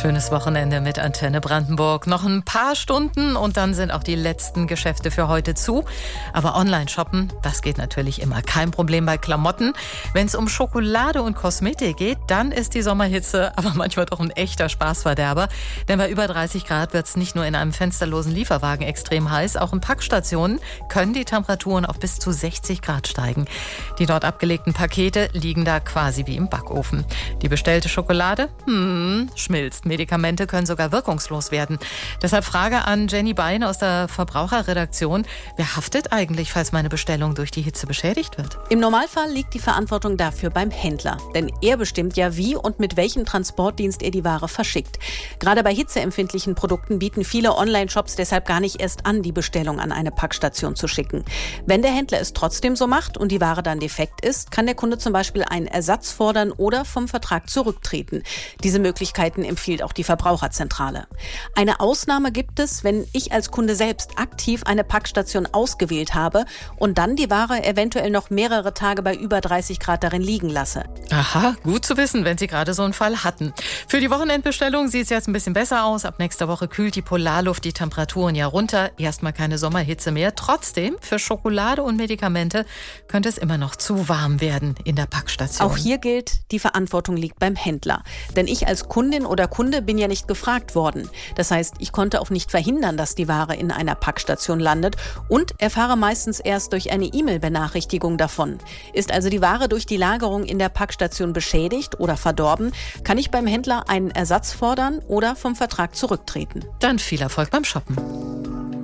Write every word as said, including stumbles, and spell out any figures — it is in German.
Schönes Wochenende mit Antenne Brandenburg. Noch ein paar Stunden und dann sind auch die letzten Geschäfte für heute zu. Aber online shoppen, das geht natürlich immer. Kein Problem bei Klamotten. Wenn es um Schokolade und Kosmetik geht, dann ist die Sommerhitze aber manchmal doch ein echter Spaßverderber. Denn bei über dreißig Grad wird es nicht nur in einem fensterlosen Lieferwagen extrem heiß, auch in Packstationen können die Temperaturen auf bis zu sechzig Grad steigen. Die dort abgelegten Pakete liegen da quasi wie im Backofen. Die bestellte Schokolade, hm, schmilzt. Medikamente können sogar wirkungslos werden. Deshalb Frage an Jenny Bein aus der Verbraucherredaktion. Wer haftet eigentlich, falls meine Bestellung durch die Hitze beschädigt wird? Im Normalfall liegt die Verantwortung dafür beim Händler. Denn er bestimmt ja, wie und mit welchem Transportdienst er die Ware verschickt. Gerade bei hitzeempfindlichen Produkten bieten viele Online-Shops deshalb gar nicht erst an, die Bestellung an eine Packstation zu schicken. Wenn der Händler es trotzdem so macht und die Ware dann defekt ist, kann der Kunde zum Beispiel einen Ersatz fordern oder vom Vertrag zurücktreten. Diese Möglichkeiten empfiehlt auch die Verbraucherzentrale. Eine Ausnahme gibt es, wenn ich als Kunde selbst aktiv eine Packstation ausgewählt habe und dann die Ware eventuell noch mehrere Tage bei über dreißig Grad darin liegen lasse. Aha, gut zu wissen, wenn Sie gerade so einen Fall hatten. Für die Wochenendbestellung sieht es jetzt ein bisschen besser aus. Ab nächster Woche kühlt die Polarluft die Temperaturen ja runter. Erstmal keine Sommerhitze mehr. Trotzdem, für Schokolade und Medikamente könnte es immer noch zu warm werden in der Packstation. Auch hier gilt, die Verantwortung liegt beim Händler. Denn ich als Kundin oder Kunde bin ja nicht gefragt worden. Das heißt, ich konnte auch nicht verhindern, dass die Ware in einer Packstation landet und erfahre meistens erst durch eine E-Mail-Benachrichtigung davon. Ist also die Ware durch die Lagerung in der Packstation beschädigt oder verdorben, kann ich beim Händler einen Ersatz fordern oder vom Vertrag zurücktreten. Dann viel Erfolg beim Shoppen.